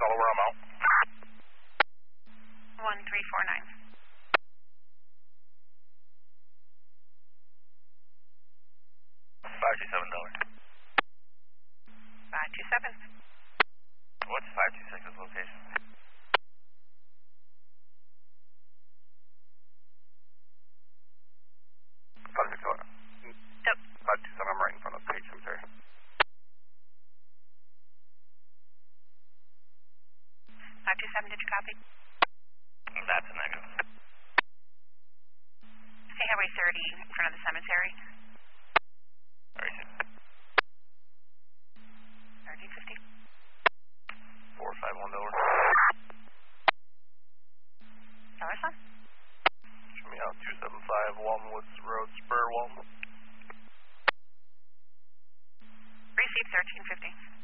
Tell her where I'm out. 1349. 527. 527. What's 526's location? Yep. 527, I'm right in front of the page, I'm sorry. 527, did you copy? That's a negative. Say Highway 30 in front of the cemetery. Alright, 1350. 451 over. Dollar sign? Show me out 275 Walton Road, Spur, Walton. Receive 1350.